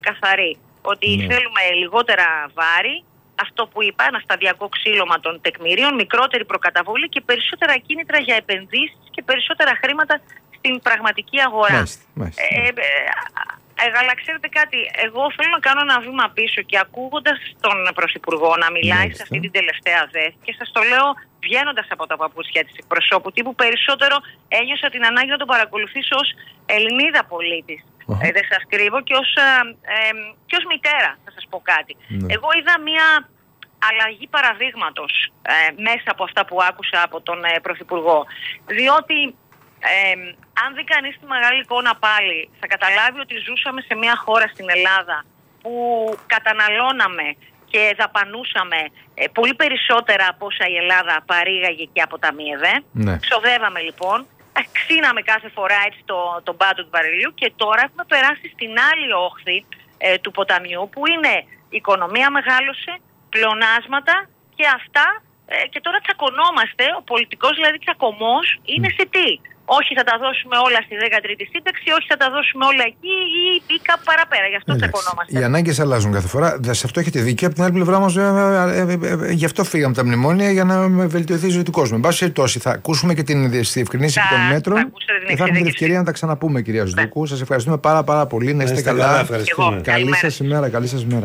καθαροί. Ότι θέλουμε λιγότερα βάρη, αυτό που είπα, ένα σταδιακό ξύλωμα των τεκμηρίων, μικρότερη προκαταβολή και περισσότερα κίνητρα για επενδύσεις και περισσότερα χρήματα στην πραγματική αγορά. Αλλά ξέρετε κάτι, εγώ θέλω να κάνω ένα βήμα πίσω και ακούγοντας τον Πρωθυπουργό να μιλάει σε αυτή την τελευταία ΔΕΘ, και σας το λέω βγαίνοντας από τα παπούτσια της εκπροσώπου τύπου, περισσότερο ένιωσα την ανάγκη να τον παρακολουθήσω ως Ελληνίδα πολίτης. Δεν σας κρύβω, και ως μητέρα θα σας πω κάτι. Εγώ είδα μια αλλαγή παραδείγματος μέσα από αυτά που άκουσα από τον Πρωθυπουργό. Διότι αν δει κανείς τη μεγάλη εικόνα πάλι, θα καταλάβει ότι ζούσαμε σε μια χώρα στην Ελλάδα που καταναλώναμε και δαπανούσαμε πολύ περισσότερα από όσα η Ελλάδα παρήγαγε και αποταμίευε. Ξοδεύαμε λοιπόν, ξύναμε κάθε φορά έτσι τον πάτο του βαρελιού, και τώρα έχουμε περάσει στην άλλη όχθη του ποταμιού, που είναι η οικονομία μεγάλωσε, πλεονάσματα και αυτά, και τώρα τσακωνόμαστε, ο πολιτικός δηλαδή τσακωμός είναι σε τι? Όχι θα τα δώσουμε όλα στη 13η σύνταξη, όχι θα τα δώσουμε όλα εκεί ή κάπου παραπέρα. Γι' αυτό τσακωνόμαστε. Οι ανάγκες αλλάζουν κάθε φορά. Σε αυτό έχετε δίκιο. Από την άλλη πλευρά όμως, γι' αυτό φύγαμε τα μνημόνια, για να βελτιωθεί η ζωή του κόσμου. Εν πάση περιπτώσει, θα ακούσουμε και την διευκρινήση των μέτρων και θα έχουμε την ευκαιρία να τα ξαναπούμε, κυρία Ζουδούκου. Σας ευχαριστούμε πάρα πολύ. Να είστε καλά. Καλή σας ημέρα.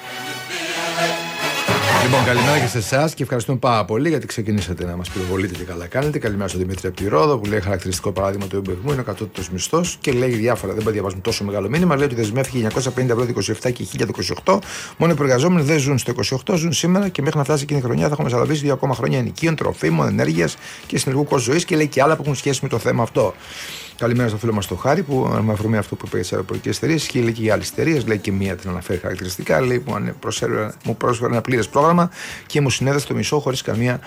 Λοιπόν, καλημέρα και σε εσάς και ευχαριστούμε πάρα πολύ γιατί ξεκινήσατε να μας πυροβολείτε και καλά κάνετε. Καλημέρα στον Δημήτρη από τη Ρόδο που λέει χαρακτηριστικό παράδειγμα του εμπορισμού. Είναι ο κατώτατος μισθός και λέει διάφορα. Δεν διαβάζουμε τόσο μεγάλο μήνυμα. Λέει ότι δεσμεύτηκε 950 ευρώ 27 και 1028. Μόνο οι προεργαζόμενοι δεν ζουν στο 28, ζουν σήμερα και μέχρι να φτάσει εκείνη η χρονιά θα έχουμε μεσαλαβήσει 2 ακόμα χρόνια ενοικίων, τροφίμων, ενέργειας και συνεργού κόστου ζωής και λέει και άλλα που έχουν σχέση με το θέμα αυτό. Καλημέρα στο φίλο μας το Χάρη που με αφορμή αυτό που είπε για τις αεροπορικές εταιρείες και λέει και για άλλες εταιρείες. Λέει και μία την αναφέρει χαρακτηριστικά. Λέει που μου πρόσφερε ένα πλήρες πρόγραμμα και μου συνέδεσε το μισό χωρίς καμία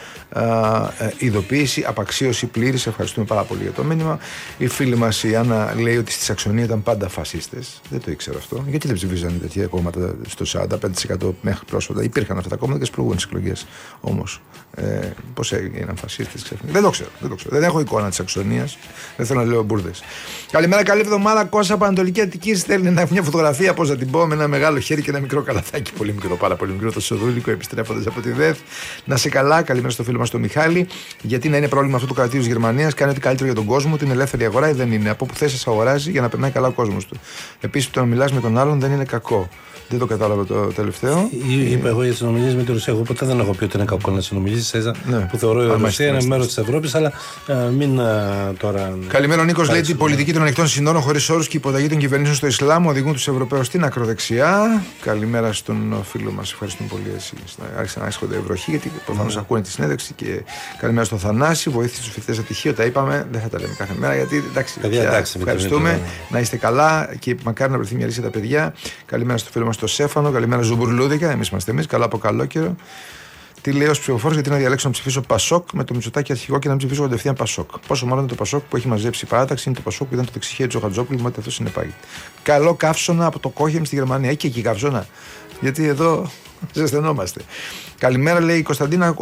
ειδοποίηση, απαξίωση πλήρης. Ευχαριστούμε πάρα πολύ για το μήνυμα. Η φίλη μας η Άννα λέει ότι στη Σαξονία ήταν πάντα φασίστες. Δεν το ήξερα αυτό. Γιατί δεν ψηφίζανε τέτοια κόμματα στο 45% μέχρι πρόσφατα? Υπήρχαν αυτά τα κόμματα και στις προηγούμενες εκλογές. Όμως πώς έγιναν φασίστες ξαφνικά? Δεν το ξέρω. Δεν έχω εικόνα της Σαξονίας. Δεν θέλω να λέω μπουρδες. Καλημέρα, καλή εβδομάδα. Κώστα από Ανατολική Αττική στέλνει μια φωτογραφία, πώς να την πω, με ένα μεγάλο χέρι και ένα μικρό καλαθάκι. Πολύ μικρό, πάρα πολύ μικρό, το Σοδούλικο, επιστρέφοντας από τη ΔΕΘ. Να σε καλά, καλημέρα στο φίλο μας τον Μιχάλη. Γιατί να είναι πρόβλημα αυτό του κρατήριου της Γερμανίας? Κάνει ό,τι καλύτερο για τον κόσμο, την ελεύθερη αγορά ή δεν είναι? Από που θες αγοράζει για να περνάει καλά ο κόσμος του. Επίσης, το να μιλάς με τον άλλον δεν είναι κακό. Δεν το κατάλαβα το τελευταίο. Είπα εγώ για συνομιλίες με τη Ρωσία. Εγώ ποτέ δεν έχω πει ότι είναι κακό να συνομιλήσει. Που θεωρώ η Ρωσία είναι μέρος της Ευρώπης, αλλά μην τώρα. Καλημέρα, ο Νίκος λέει ότι η πολιτική των ανοιχτών συνόρων χωρίς όρους και η υποταγή των κυβερνήσεων στο Ισλάμ οδηγούν τους Ευρωπαίους στην ακροδεξιά. Καλημέρα στον φίλο μας. Ευχαριστούμε πολύ. Άρχισαν να έσχονται βροχή, γιατί προφανώς ακούνε τη συνέντευξη. Και καλημέρα στον Θανάση. Βοήθησε τους φοιτητές ατυχείο. Τα είπαμε. Δεν θα τα λέμε κάθε μέρα, γιατί εντάξει. Ευχαριστούμε. Να είστε καλά και μακάρι να βρεθεί μια λύση τα παιδιά. Καλημέρα στο φίλο μας το Σέφανο. Καλημέρα Ζουμπουρλούδικα. Εμείς είμαστε εμείς. Καλά από καλό καιρό. Τι λέει ως ψηφοφόρος, γιατί να διαλέξω να ψηφίσω Πασόκ με το Μητσοτάκη αρχηγό και να μην ψηφίσω κατευθείαν Πασόκ? Πόσο μάλλον το Πασόκ που έχει μαζέψει η παράταξη είναι το Πασόκ που ήταν το δεξιχέρι του Χατζόπουλου, με ό,τι αυτό συνεπάγεται. Καλό καύσωνα από το Κόχεμ στη Γερμανία. Έχει και εκεί καύσωνα. Γιατί εδώ ζεσθενόμαστε. Καλημέρα, λέει η Κωνσταντίνα.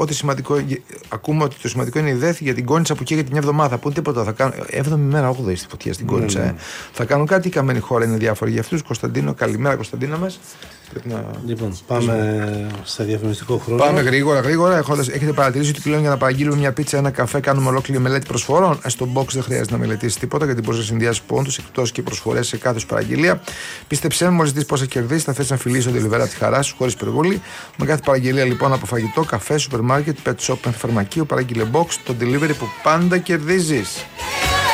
Ακούμε ότι το σημαντικό είναι η ΔΕΘ για την Κόνιτσα που καίγεται μια εβδομάδα. Θα πούν τίποτα. Θα κάνουν 7η μέρα, 8η στη φωτιά στην Κόνιτσα. Θα κάνουν κάτι. Η καμένη χώρα είναι διάφορη για αυτούς. Κωνσταντίνο, καλημέρα, Κωνσταντίνα μας. Λοιπόν, πάμε στα διαφημιστικό χρόνο. Πάμε γρήγορα. Έχετε παρατηρήσει ότι πλέον για να παραγγείλουμε μια πίτσα, ένα καφέ, κάνουμε ολόκληρη μελέτη προσφορών? Στο box δεν χρειάζεται να μελετήσει τίποτα, γιατί μπορεί να συνδυάσει πόντους, εκτός και προσφορές σε κάθε παραγγελία. Πίστεψέ με, μόλις δεις πόσα κερδίσεις, θα θες να φιλήσεις ο delivery από τη χαρά σου, χωρίς υπερβολή. Με κάθε παραγγελία λοιπόν από φαγητό, καφέ, σούπερ μάρκετ, pet shop, φαρμακείο, παράγγειλε box, το delivery που πάντα κερδίζεις.